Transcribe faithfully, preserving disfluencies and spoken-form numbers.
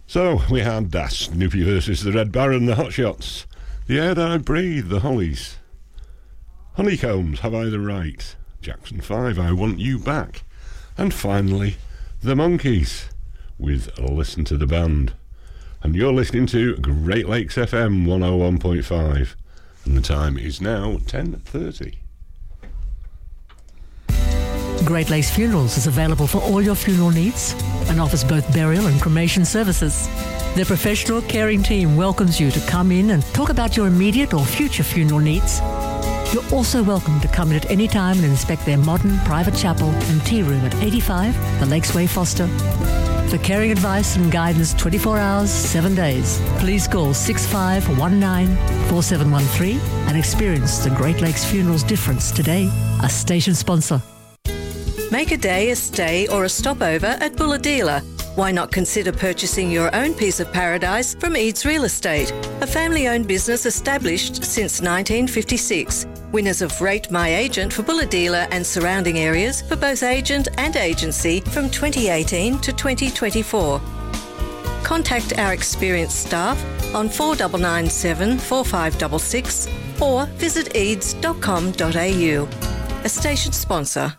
So, we had that Snoopy versus the Red Baron, the Hot Shots, The Air That I Breathe, the Hollies, Honeycombs, Have I the Right, Jackson five, I Want You Back, and finally, The Monkees with Listen to the Band. And you're listening to Great Lakes F M one oh one point five, and the time is now ten thirty. Great Lakes Funerals is available for all your funeral needs and offers both burial and cremation services. Their professional, caring team welcomes you to come in and talk about your immediate or future funeral needs. You're also welcome to come in at any time and inspect their modern private chapel and tea room at eighty-five The Lakes Way, Foster. For caring advice and guidance twenty-four hours, seven days, please call six five one nine four seven one three and experience the Great Lakes Funerals difference today. A station sponsor. Make a day, a stay or a stopover at Bulahdelah. Why not consider purchasing your own piece of paradise from Eads Real Estate, a family-owned business established since nineteen fifty-six. Winners of Rate My Agent for Bulahdelah and surrounding areas for both agent and agency from twenty eighteen to twenty twenty-four. Contact our experienced staff on four nine nine seven, four five six six or visit eads dot com dot a u. A station sponsor.